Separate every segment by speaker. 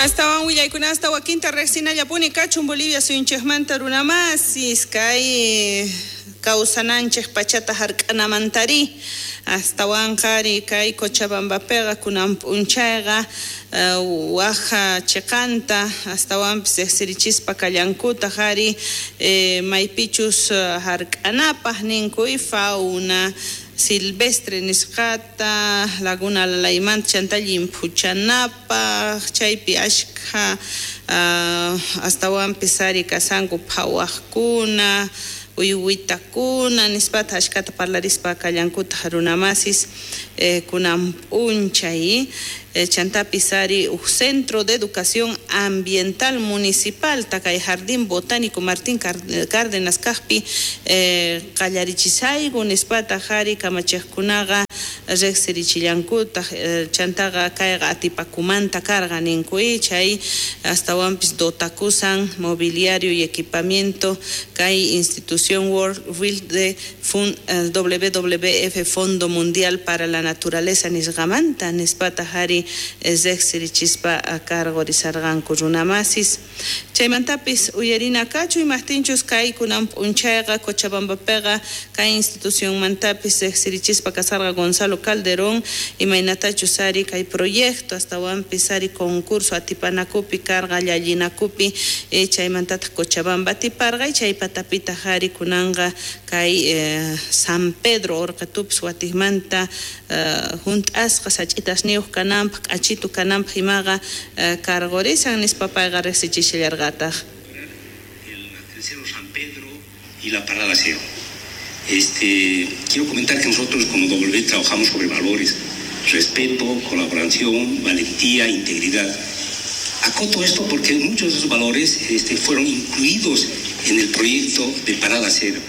Speaker 1: Hasta Willaykuna hasta Waquinta Resina Yapuni Cachun Bolivia Suyunchejmanta Runamasis Kai Causananchej Pachata Harkanamantari hasta Wanjari Kai Cochabamba Pega Kunam Unchaga Waja Checanta hasta Wampis Exerichispa Callancuta Hari Maipichus Harkanapa Ninkui Fauna silvestre nisqata laguna layman chantallim puchanapa chaypi ashka astawan pisari kasanku phawaqkuna uywitakuna nispata ashkata parlarispa kallankuta runamasis kunan p'unchay chanta pisari Centro de Educación Ambiental Municipal takay Jardín Botánico Martín Cárdenas Kaspi qallarichisaygu nispata jari kamachejkunaqa reqsirichillankuta chantaqa kayqa atipakumanta karqa ninkuy chay astawanpis dotakusan mobiliario y equipamiento kay institución World de WWF Fondo Mundial para la Naturaleza nisqamanta nispata jari reqsirichispa a cargo de sarganku runamasis chaymantapis uyarina kachu imastinchus kay kunan p'unchayqa Cochabambapega kay institución mantapis reqsirichispa kasarqa Gonzalo Calderón imaynatachu sari kay proyecto astawanpis sari concurso atipanakupi karqa llallinakupi chaymantata Cochabamba tiparqa chaypatapita jari kunanqa kay San Pedro Orqatupis watijmanta junt'asqa sach'itasniyuq kananpaq achitu kananpaq imaqa cargorisan nispapayqa reqsichishallarqataq
Speaker 2: el tercero San Pedro y la Parada Cero. Quiero comentar que nosotros como W trabajamos sobre valores, respeto, colaboración, valentía, integridad. Acoto esto porque muchos de esos valores fueron incluidos en el proyecto de Parada Cero.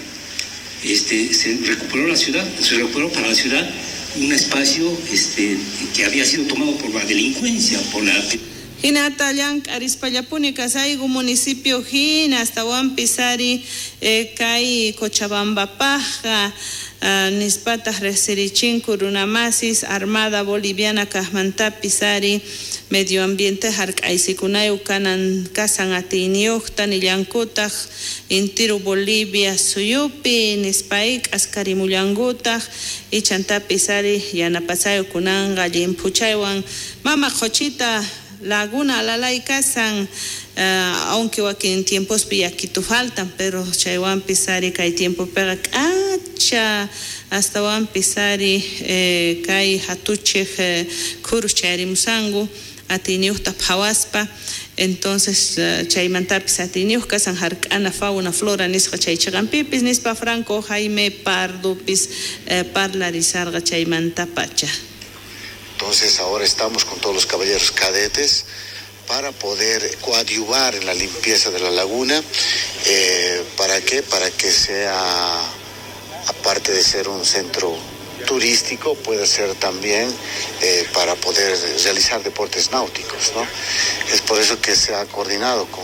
Speaker 2: Se recuperó para la ciudad un espacio que había sido tomado por la delincuencia, por la...
Speaker 1: Hinata llank arispallapuni kasaygu municipio hina hasta Pisari kay Cochabambapaqa nispataq reqsirichinku runamasis Armada Boliviana kajmantapi sari medio ambiente hark'aysikunayu kasan atiyniyuqta nillankutaq intiru Bolivia suyupi nispay k'askarimullankutaq ichantapi sari yanapasayu kunanqa llimpuchaywan mama qochita Laguna Alalay kasan aunque wakin tiempos piyakitu faltan pero chaywan pisari kay tiempo pega kacha hasta wan pisari kay hatuchej kurucharimusangu atiniuqta phawaspa entonces chaymantapis atiniuq kasan hark'ana fauna flora nisqa chaychaqanpipis nispa Franco Jaime Pardopis parlarizarqa chaymantapacha.
Speaker 3: Entonces ahora estamos con todos los caballeros cadetes para poder coadyuvar en la limpieza de la laguna. ¿Para qué? Para que sea, aparte de ser un centro turístico, puede ser también para poder realizar deportes náuticos, ¿no? Es por eso que se ha coordinado con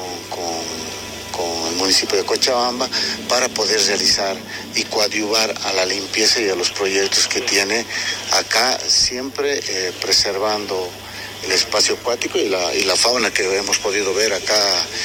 Speaker 3: el municipio de Cochabamba para poder realizar y coadyuvar a la limpieza y a los proyectos que tiene acá, siempre preservando el espacio acuático y la fauna que hemos podido ver acá,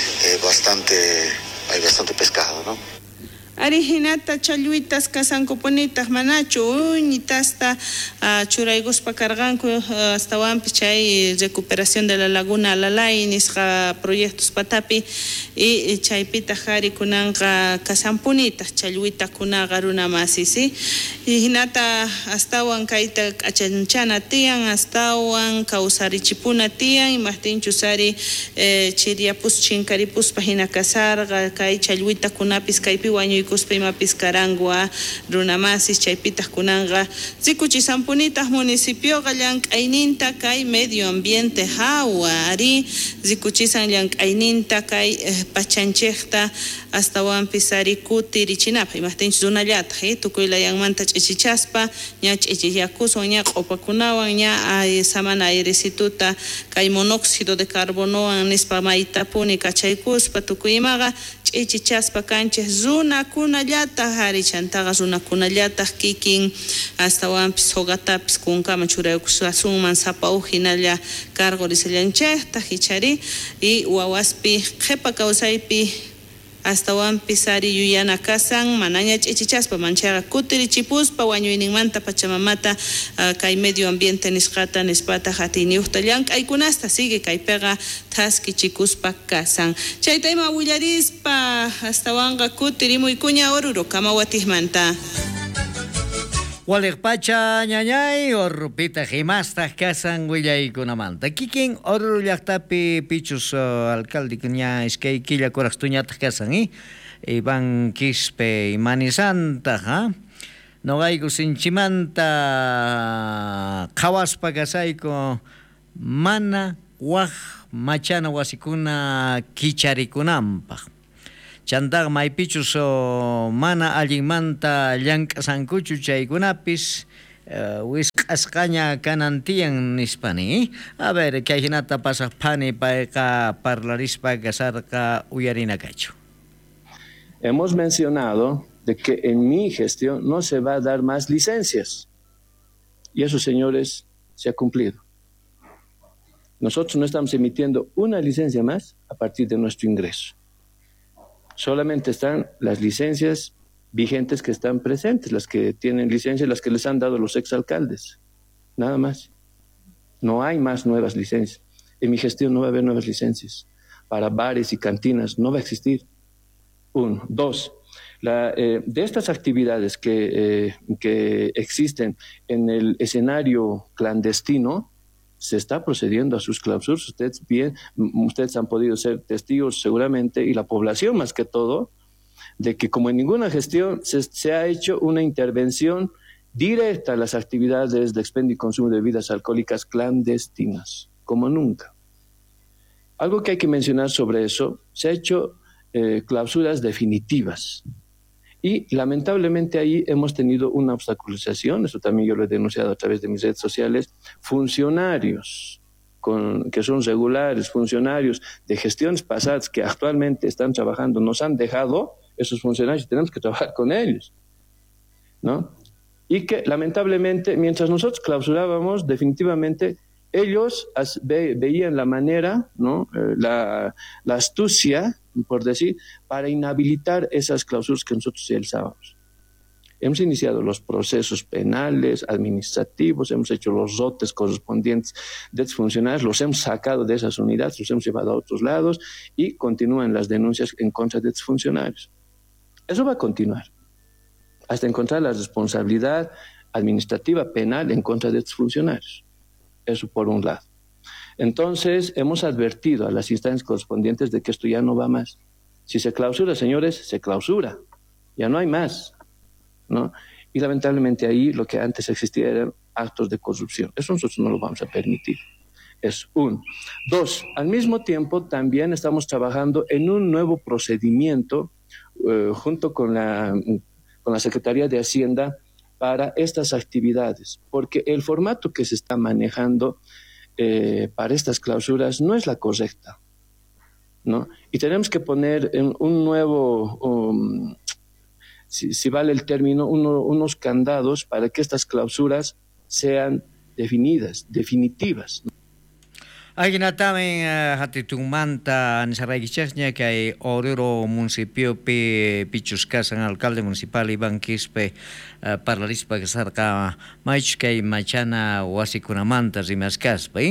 Speaker 3: hay bastante pescado, ¿no?
Speaker 1: Arihinata challuitas kasankupunitas manachu uñitasta churayguspa karganku hasta wampis chay recuperación de la laguna Alalay nisqa proyectos patapi y chaypita jari kunanqa kasampunitas challuita kunaqa runamasisi y hinata astawan kayta k'achanchana tiyan astawan kawsarichipuna tiyan imastinchu sari chiriapus chinkaripuspa hina kasarqa kay challuita kunapis kaypi wañuy Kuspima Piscarangua, Runamasis, Chaypitas Kunanga, Zikuchisampunitas, municipio Galank Aininta, Kai, medio ambiente, Hawa, Ari, Zikuchisan Yank Aininta, Kai, Pachancheta, hasta Pisari, Kuti, Richinapa, y Mastin Zunayat, Tukuila Yangmanta Chichaspa, Ñach Echiyakuso, Ñak Opakunawa, Ña, Samana Irisituta, Kai monóxido de carbono, Nispa Maitapuni, Kachaikuspa, Tukuimaga, Chichaspa Canches, Zuna, runakunallata harichantaqa runakunallata kikin astawanpis hogatapis kunkama churaykusunman sapa hinalla cargo risallanchayta hichari y wawaspi qhipa kawsaypi astawanpis ari yuyana kasan manaña ch'ichichaspa manchaqa kutirichipuspa wañuyninmanta pachamamata kay medio ambiente nisqata nispata hatiniuqta llank'aykunasta sigue kaypiqa thaskichikuspa kasan chayta ima willarispa astawanqa kutirimuykuña Oruro Kamawatijmanta.
Speaker 4: Walikpacha ñañay Orrupita himasta kasan willaykunamanta. Kikin Oruro llaqtapi pichus alcalde kuña iskay killa kuraqstuñata kasan Iván Quispe Imanisanta noqayku sinchimanta qhawaspa kasayku mana waq machana wasikuna kicharikunanpaq. Chantaqa maypichus mana allinmanta llank'asankuchu chaykunapis wisq'asqaña kanan tiyan nispani. A ver, kay hinata pasaqpani payqa parlarispa kasarqa uyarinacachu.
Speaker 5: Hemos mencionado de que en mi gestión no se va a dar más licencias. Y eso, señores, se ha cumplido. Nosotros no estamos emitiendo una licencia más a partir de nuestro ingreso. Solamente están las licencias vigentes que están presentes, las que tienen licencia, las que les han dado los exalcaldes. Nada más. No hay más nuevas licencias. En mi gestión no va a haber nuevas licencias. Para bares y cantinas no va a existir. 1. 2. De estas actividades que existen en el escenario clandestino, se está procediendo a sus clausuras. Ustedes han podido ser testigos seguramente, y la población más que todo, de que como en ninguna gestión se ha hecho una intervención directa a las actividades de expendio y consumo de bebidas alcohólicas clandestinas, como nunca. Algo que hay que mencionar sobre eso, se ha hecho clausuras definitivas. Y lamentablemente ahí hemos tenido una obstaculización, eso también yo lo he denunciado a través de mis redes sociales, funcionarios que son regulares, funcionarios de gestiones pasadas que actualmente están trabajando, nos han dejado esos funcionarios, tenemos que trabajar con ellos, ¿no? Y que lamentablemente, mientras nosotros clausurábamos, definitivamente ellos veían la manera, ¿no? la astucia, por decir, para inhabilitar esas clausuras que nosotros realizábamos. Hemos iniciado los procesos penales, administrativos, hemos hecho los rotes correspondientes de estos funcionarios, los hemos sacado de esas unidades, los hemos llevado a otros lados y continúan las denuncias en contra de estos funcionarios. Eso va a continuar hasta encontrar la responsabilidad administrativa penal en contra de estos funcionarios. Eso por un lado. Entonces, hemos advertido a las instancias correspondientes de que esto ya no va más. Si se clausura, señores, se clausura. Ya no hay más, ¿no? Y lamentablemente ahí lo que antes existía eran actos de corrupción. Eso nosotros no lo vamos a permitir. Es 1. 2. Al mismo tiempo, también estamos trabajando en un nuevo procedimiento junto con la Secretaría de Hacienda para estas actividades, porque el formato que se está manejando para estas clausuras no es la correcta, ¿no? Y tenemos que poner en un nuevo, si vale el término, unos candados para que estas clausuras sean definitivas, ¿no?
Speaker 4: Agina tamen hatitumanta nisaraykichaqña kay Oruro municipiopi pichuskasan alcalde municipal Iván Quispe parlarispa kasarqa maychus kay machana wasikunamanta rimaskaspa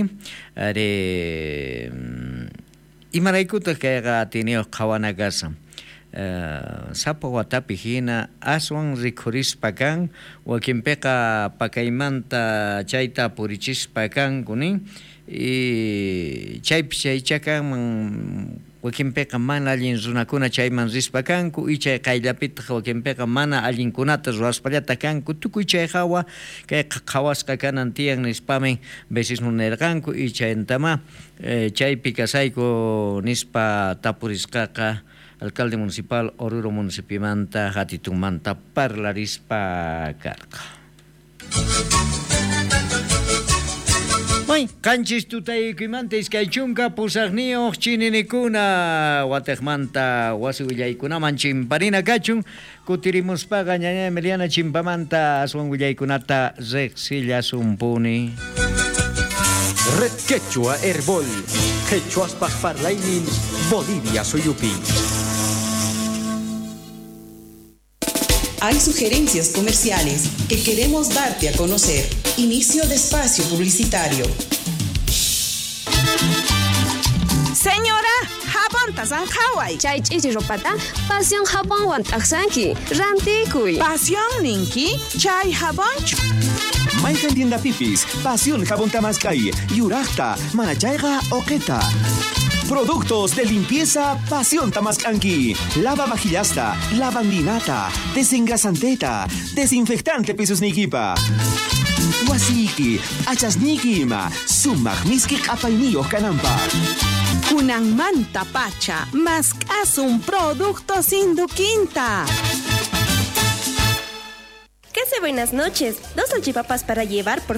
Speaker 4: imaraykuta kayqa atiniuq qhawana kasa sapa watapi hina aswan rikhurispa kan wakinpiqa pakaymanta chayta purichispa kankuni y chaychakan wakinpiqa mana allin runakuna chayman rispa kanku y chay qayllapita wakinpiqa mana allinkunata ruraspallata kanku tukuy chay hawa kay qhawasqa kanan tiyan nispamen veces nirqanku y chayntama chaypi kasayku nispa tapurisqaqa alcalde municipal Oruro municipimanta hatitunmanta parlarispa karqa. May, kanchis tutaykumantes kaychunka pusaqniyuq chininikuna watekmanta wasiwillaykunaman chimparina kachun kutirimuspaqa ñaña Emiliana chimpamanta aswan willaykunata reqsillasumpuni.
Speaker 6: Red Quechua Herbol, Quechuas Parlainin, Bolivia Suyupi.
Speaker 7: Hay sugerencias comerciales que queremos darte a conocer. Inicio de espacio publicitario.
Speaker 8: Señora, jabón tasan Hawaii.
Speaker 9: Chay chichi ropata, pasión jabón wan taksanki, rantikuy.
Speaker 8: Pasión ninki, chay jabón.
Speaker 10: Maikan tienda pipis, pasión jabón tamascay, yurachta, manachaiga oqueta. Productos de limpieza Pasión Tamascanqui. Lava vajillasta, lavandinata, desengrasanteta, desinfectante pisos niquipa. Wasiki, achasniquima, sumagmiski apainillo canampa.
Speaker 8: Kunan manta pacha, mascas un producto sin duquinta.
Speaker 11: Buenas noches. 2 salchipapas para llevar por